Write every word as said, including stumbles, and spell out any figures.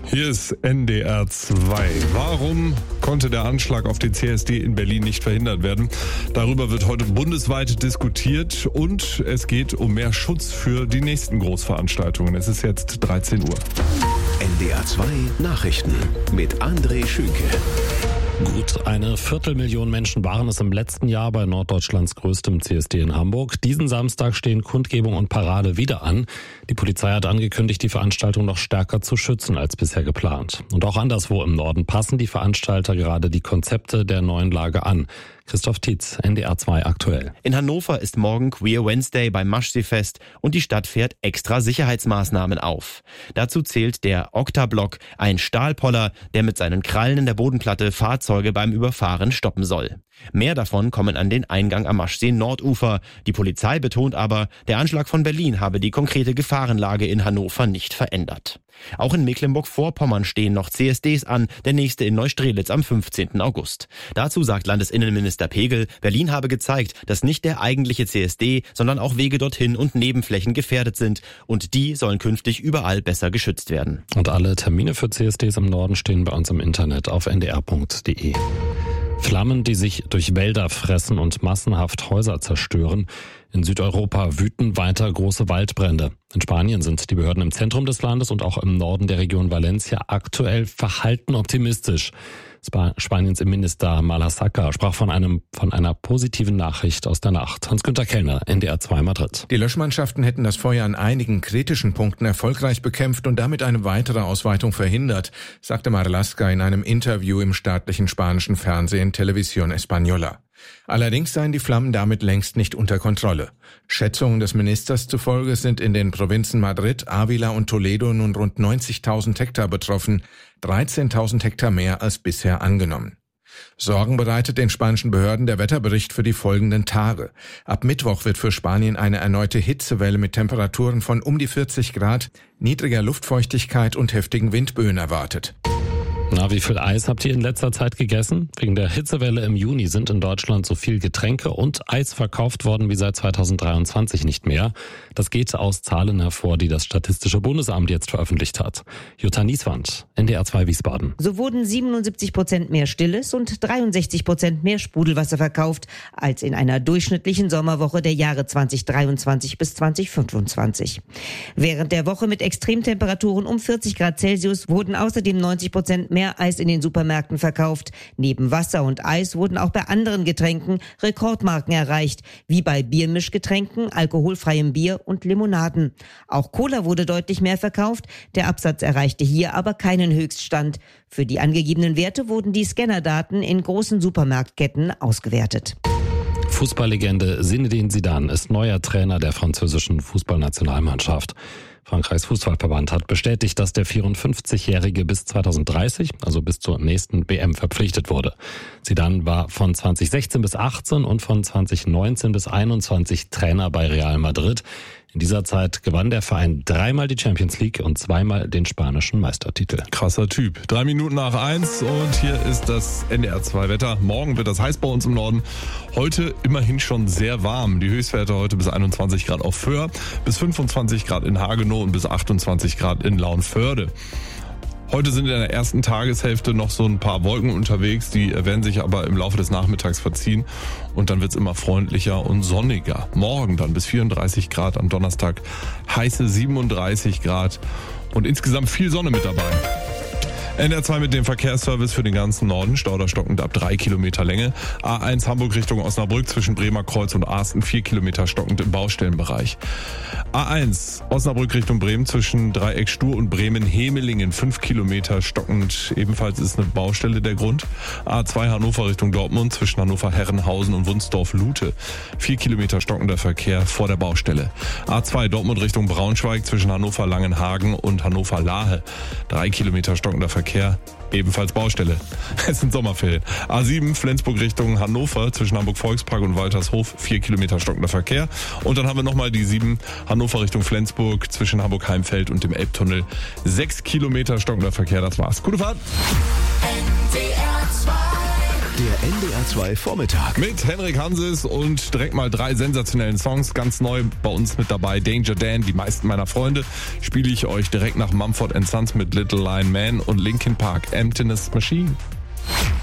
Hier ist N D R zwei. Warum konnte der Anschlag auf den C S D in Berlin nicht verhindert werden? Darüber wird heute bundesweit diskutiert und es geht um mehr Schutz für die nächsten Großveranstaltungen. Es ist jetzt dreizehn Uhr. N D R zwei Nachrichten mit André Schünke. Gut eine Viertelmillion Menschen waren es im letzten Jahr bei Norddeutschlands größtem C S D in Hamburg. Diesen Samstag stehen Kundgebung und Parade wieder an. Die Polizei hat angekündigt, die Veranstaltung noch stärker zu schützen als bisher geplant. Und auch anderswo im Norden passen die Veranstalter gerade die Konzepte der neuen Lage an. Christoph Tietz, N D R zwei aktuell. In Hannover ist morgen Queer Wednesday beim Maschseefest und die Stadt fährt extra Sicherheitsmaßnahmen auf. Dazu zählt der Oktablock, ein Stahlpoller, der mit seinen Krallen in der Bodenplatte Fahrzeuge beim Überfahren stoppen soll. Mehr davon kommen an den Eingang am Maschsee Nordufer. Die Polizei betont aber, der Anschlag von Berlin habe die konkrete Gefahrenlage in Hannover nicht verändert. Auch in Mecklenburg-Vorpommern stehen noch C S Ds an, der nächste in Neustrelitz am fünfzehnten August. Dazu sagt Landesinnenminister Pegel, Berlin habe gezeigt, dass nicht der eigentliche C S D, sondern auch Wege dorthin und Nebenflächen gefährdet sind. Und die sollen künftig überall besser geschützt werden. Und alle Termine für C S Ds im Norden stehen bei uns im Internet auf n d r punkt d e. Flammen, die sich durch Wälder fressen und massenhaft Häuser zerstören. In Südeuropa wüten weiter große Waldbrände. In Spanien sind die Behörden im Zentrum des Landes und auch im Norden der Region Valencia aktuell verhalten optimistisch. Spaniens Innenminister Malassaca sprach von einem von einer positiven Nachricht aus der Nacht. Hans-Günter Kellner, N D R zwei Madrid. Die Löschmannschaften hätten das Feuer an einigen kritischen Punkten erfolgreich bekämpft und damit eine weitere Ausweitung verhindert, sagte Marlaska in einem Interview im staatlichen spanischen Fernsehen Televisión Española. Allerdings seien die Flammen damit längst nicht unter Kontrolle. Schätzungen des Ministers zufolge sind in den Provinzen Madrid, Ávila und Toledo nun rund neunzigtausend Hektar betroffen, dreizehntausend Hektar mehr als bisher angenommen. Sorgen bereitet den spanischen Behörden der Wetterbericht für die folgenden Tage. Ab Mittwoch wird für Spanien eine erneute Hitzewelle mit Temperaturen von um die vierzig Grad, niedriger Luftfeuchtigkeit und heftigen Windböen erwartet. Na, wie viel Eis habt ihr in letzter Zeit gegessen? Wegen der Hitzewelle im Juni sind in Deutschland so viel Getränke und Eis verkauft worden wie seit zweitausenddreiundzwanzig nicht mehr. Das geht aus Zahlen hervor, die das Statistische Bundesamt jetzt veröffentlicht hat. Jutta Nieswand, N D R zwei Wiesbaden. So wurden siebenundsiebzig Prozent mehr Stilles und dreiundsechzig Prozent mehr Sprudelwasser verkauft als in einer durchschnittlichen Sommerwoche der Jahre zweitausenddreiundzwanzig bis zweitausendfünfundzwanzig. Während der Woche mit Extremtemperaturen um vierzig Grad Celsius wurden außerdem neunzig Prozent mehr mehr Eis in den Supermärkten verkauft. Neben Wasser und Eis wurden auch bei anderen Getränken Rekordmarken erreicht, wie bei Biermischgetränken, alkoholfreiem Bier und Limonaden. Auch Cola wurde deutlich mehr verkauft. Der Absatz erreichte hier aber keinen Höchststand. Für die angegebenen Werte wurden die Scannerdaten in großen Supermarktketten ausgewertet. Fußballlegende Zinedine Zidane ist neuer Trainer der französischen Fußballnationalmannschaft. Frankreichs Fußballverband hat bestätigt, dass der vierundfünfzigjährige bis zweitausenddreißig, also bis zur nächsten W M, verpflichtet wurde. Zidane war von zweitausendsechzehn bis achtzehn und von zweitausendneunzehn bis einundzwanzig Trainer bei Real Madrid. In dieser Zeit gewann der Verein dreimal die Champions League und zweimal den spanischen Meistertitel. Krasser Typ. Drei Minuten nach eins und hier ist das N D R zwei Wetter. Morgen wird das heiß bei uns im Norden. Heute immerhin schon sehr warm. Die Höchstwerte heute bis einundzwanzig Grad auf Föhr, bis fünfundzwanzig Grad in Hagenow und bis achtundzwanzig Grad in Lauenförde. Heute sind in der ersten Tageshälfte noch so ein paar Wolken unterwegs, die werden sich aber im Laufe des Nachmittags verziehen und dann wird's immer freundlicher und sonniger. Morgen dann bis vierunddreißig Grad, am Donnerstag heiße siebenunddreißig Grad und insgesamt viel Sonne mit dabei. N D R zwei mit dem Verkehrsservice für den ganzen Norden, Stauder stockend ab drei Kilometer Länge. A eins Hamburg Richtung Osnabrück zwischen Bremer Kreuz und Asten vier Kilometer stockend im Baustellenbereich. A eins Osnabrück Richtung Bremen zwischen Dreieck Stur und Bremen-Hemelingen fünf Kilometer stockend, ebenfalls ist eine Baustelle der Grund. A zwei Hannover Richtung Dortmund zwischen Hannover-Herrenhausen und Wunsdorf-Lute vier Kilometer stockender Verkehr vor der Baustelle. A zwei Dortmund Richtung Braunschweig zwischen Hannover-Langenhagen und Hannover-Lahe drei Kilometer stockender Verkehr. Ebenfalls Baustelle. Es sind Sommerferien. A sieben Flensburg Richtung Hannover zwischen Hamburg-Volkspark und Waltershof vier Kilometer stockender Verkehr. Und dann haben wir nochmal die sieben Hannover Richtung Flensburg zwischen Hamburg-Heimfeld und dem Elbtunnel sechs Kilometer stockender Verkehr. Das war's. Gute Fahrt! Der N D R zwei Vormittag. Mit Henrik Hanses und direkt mal drei sensationellen Songs. Ganz neu bei uns mit dabei Danger Dan, die meisten meiner Freunde. Spiele ich euch direkt nach Mumford and Sons mit Little Lion Man und Linkin Park Emptiness Machine.